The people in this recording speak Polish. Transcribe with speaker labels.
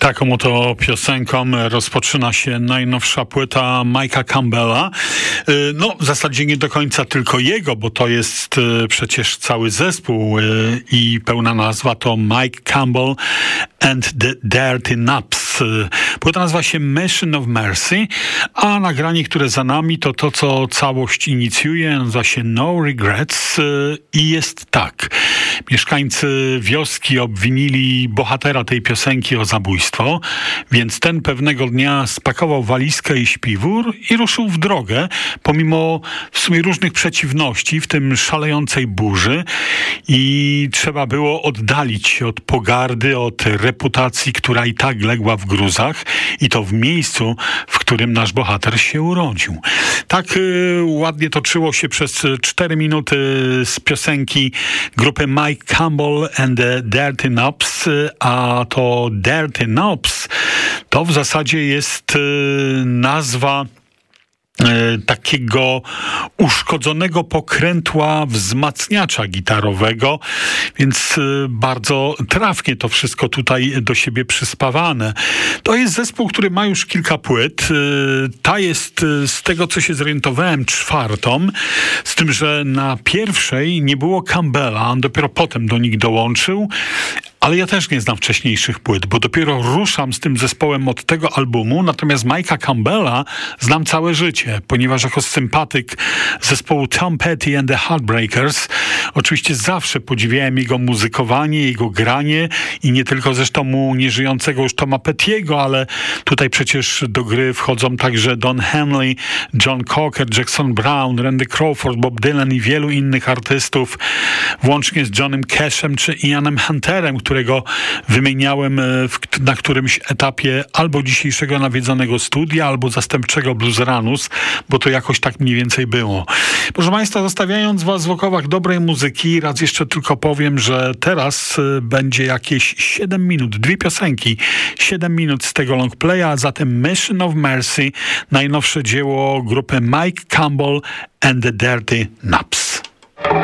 Speaker 1: Taką oto piosenką rozpoczyna się najnowsza płyta Mike'a Campbella. No, w zasadzie nie do końca tylko jego, bo to jest przecież cały zespół i pełna nazwa to Mike Campbell and the Dirty Knobs. Płyta nazywa się Mission of Mercy, a nagranie, które za nami, to to, co całość inicjuje, nazywa się No Regrets i jest tak. Mieszkańcy wioski obwinili bohatera tej piosenki o zabójstwo, więc ten pewnego dnia spakował walizkę i śpiwór i ruszył w drogę, pomimo w sumie różnych przeciwności, w tym szalejącej burzy, i trzeba było oddalić się od pogardy, od reputacji, która i tak legła w gruzach, i to w miejscu, w którym nasz bohater się urodził. Tak ładnie toczyło się przez 4 minuty z piosenki grupy Mike Campbell and the Dirty Knobs, a to Dirty Knobs to w zasadzie jest nazwa takiego uszkodzonego pokrętła wzmacniacza gitarowego, więc bardzo trafnie to wszystko tutaj do siebie przyspawane. To jest zespół, który ma już kilka płyt. Ta jest, z tego co się zorientowałem, 4. Z tym, że na pierwszej nie było Campbella, on dopiero potem do nich dołączył. Ale ja też nie znam wcześniejszych płyt, bo dopiero ruszam z tym zespołem od tego albumu, natomiast Mike'a Campbella znam całe życie, ponieważ jako sympatyk zespołu Tom Petty and the Heartbreakers oczywiście zawsze podziwiałem jego muzykowanie, jego granie i nie tylko zresztą mu nieżyjącego już Toma Petty'ego, ale tutaj przecież do gry wchodzą także Don Henley, John Cocker, Jackson Brown, Randy Crawford, Bob Dylan i wielu innych artystów, włącznie z Johnem Cashem czy Ianem Hunterem, którego wymieniałem na którymś etapie albo dzisiejszego nawiedzonego studia, albo zastępczego Blues Ranus, bo to jakoś tak mniej więcej było. Proszę Państwa, zostawiając Was w okowach dobrej muzyki, raz jeszcze tylko powiem, że teraz będzie jakieś 7 minut, 2 piosenki, 7 minut z tego long playa, a zatem Mission of Mercy, najnowsze dzieło grupy Mike Campbell and the Dirty Knobs.